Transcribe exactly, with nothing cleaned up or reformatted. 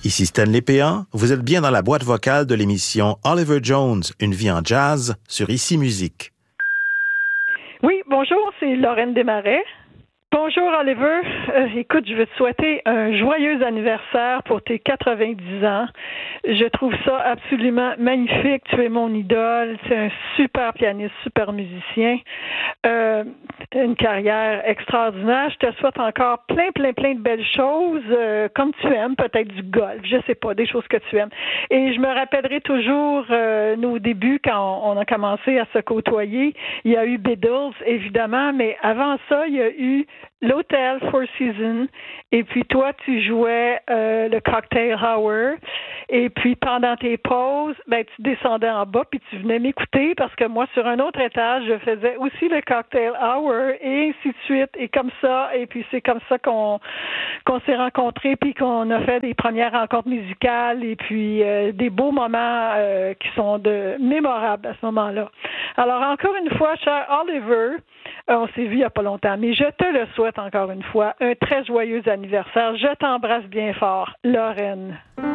Ici Stanley Péan, vous êtes bien dans la boîte vocale de l'émission Oliver Jones, une vie en jazz sur Ici Musique. Oui, bonjour, c'est Lorraine Desmarais. Bonjour Oliver, euh, écoute, je veux te souhaiter un joyeux anniversaire pour tes quatre-vingt-dix ans. Je trouve ça absolument magnifique, tu es mon idole, tu es un super pianiste, super musicien, euh, une carrière extraordinaire. Je te souhaite encore plein, plein, plein de belles choses, euh, comme tu aimes, peut-être du golf, je sais pas, des choses que tu aimes. Et je me rappellerai toujours euh, nos débuts quand on a commencé à se côtoyer. Il y a eu Beatles, évidemment, mais avant ça, il y a eu l'Hôtel Four Seasons, et puis toi, tu jouais euh, le Cocktail Hour, et puis pendant tes pauses, ben, tu descendais en bas, puis tu venais m'écouter, parce que moi, sur un autre étage, je faisais aussi le Cocktail Hour, et ainsi de suite, et comme ça, et puis c'est comme ça qu'on, qu'on s'est rencontrés, puis qu'on a fait des premières rencontres musicales, et puis euh, des beaux moments euh, qui sont de mémorables à ce moment-là. Alors, encore une fois, cher Oliver, on s'est vu il n'y a pas longtemps, mais je te le souhaite encore une fois. Un très joyeux anniversaire. Je t'embrasse bien fort. Lorraine.